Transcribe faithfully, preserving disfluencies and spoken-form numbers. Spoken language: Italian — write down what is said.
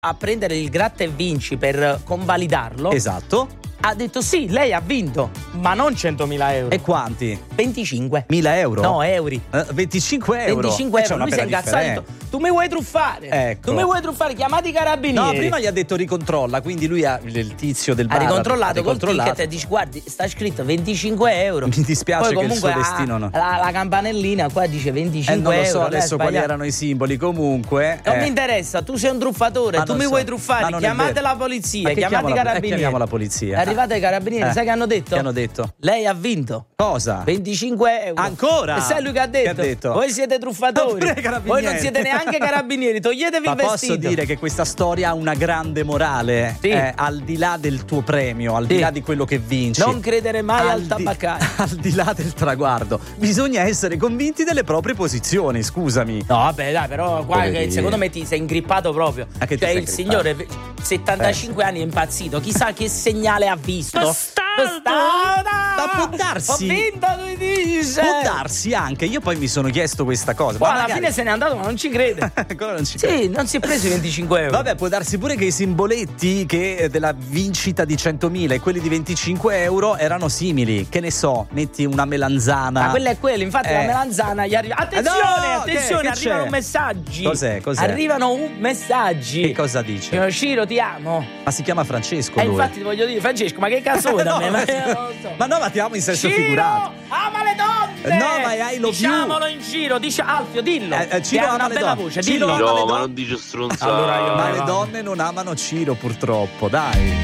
a prendere il gratta e vinci per convalidarlo. Esatto. Ha detto sì, lei ha vinto, ma non centomila euro. E quanti? venticinque. Mila euro? No, euro. Eh, venticinque euro? venticinque Eh, c'è euro. una Lui si è bella incazzato. differenza. Tu mi vuoi truffare? Ecco. Tu mi vuoi truffare? Chiamati i carabinieri. No, prima gli ha detto ricontrolla, quindi lui ha il tizio del ha bar ricontrollato col ricontrollato. ticket e dice guardi sta scritto venticinque euro. Mi dispiace poi che il suo comunque destino no. la, la campanellina qua dice venticinque Eh, non lo so euro. adesso quali erano i simboli, comunque Non eh. mi interessa, tu sei un truffatore, Ma tu non mi so. vuoi Ma truffare, non è chiamate vero. la Ma polizia, che chiamate chiamo i la- eh, carabinieri. chiamiamo la polizia. È arrivato i carabinieri, Eh. sai che hanno detto? Che hanno detto? Lei ha vinto. Cosa? venticinque euro. Ancora? E sai lui che ha detto? Che ha detto? Voi siete truffatori. Pure i carabinieri. Voi non siete neanche carabinieri, toglietevi Ma il vestito. posso dire che questa storia ha una grande morale, Sì. eh, al di là del tuo premio, al di Sì. là di quello che vinci. Non credere mai al di- tabaccaio. Al di là del traguardo, bisogna essere convinti delle proprie posizioni, scusami. No, vabbè, dai, però qua Poverino. che secondo me ti sei ingrippato proprio. Ah, che ti Cioè, sei il ingrippato? signore settantacinque anni è impazzito. Chissà che segnale ha visto. Bastardo! Ma può darsi- Ho vinto, lui dice. Può darsi anche, io poi mi sono chiesto questa cosa. Poi ma alla magari- fine se n'è andato, ma non ci crede. Ancora non ci credo. Sì, non si è preso i venticinque euro. Vabbè, può darsi pure che i simboletti che della vincita di centomila e quelli di venticinque euro erano simili. Che ne so, metti una melanzana. Ma quello è quello, infatti Eh. la melanzana gli arriva. Attenzione, No, attenzione, che- che arrivano c'è? messaggi. Cos'è, cos'è? Arrivano un messaggi. Che cosa dice? Eh, Ciro, ti amo. Ma si chiama Francesco E lui. infatti ti voglio dire, Francesco, ma che cazzo vuoi da No, me? Ma, ma- io non lo so. ma no, ma ti amo in senso Ciro, figurato. ama le donne. No, ma è I love you. Diciamolo in giro, dice Alfio, dillo. Eh, eh, Ciro Che ha ama una le bella donne. voce, Ciro dillo. ama le No, donne. ma non dice stronzate. Allora io- Ma Vai, le vai. donne non amano Ciro, purtroppo, dai.